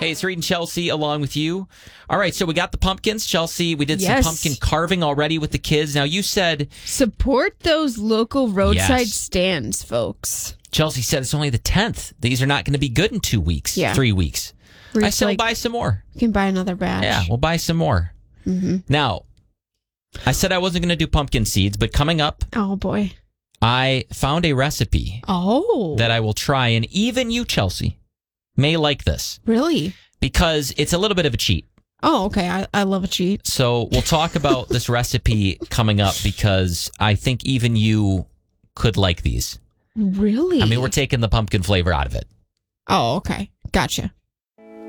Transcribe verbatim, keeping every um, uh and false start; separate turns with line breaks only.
Hey, it's Reed and Chelsea along with you. All right, so we got the pumpkins, Chelsea. We did
Yes.
some pumpkin carving already with the kids. Now, you said...
Support those local roadside
Yes.
stands, folks.
Chelsea said it's only the tenth. These are not going to be good in two weeks,
Yeah.
three weeks.
Reed's
I said
like,
we'll buy some more.
You can buy another batch.
Yeah, we'll buy some more.
Mm-hmm.
Now, I said I wasn't going to do pumpkin seeds, but coming up,
Oh, boy.
I found a recipe
Oh.
that I will try, and even you, Chelsea, may like this
Really?
because it's a little bit of a cheat.
Oh, okay. I, I love a cheat.
So we'll talk about this recipe coming up because I think even you could like these.
Really?
I mean, we're taking the pumpkin flavor out of it.
Oh, okay. Gotcha.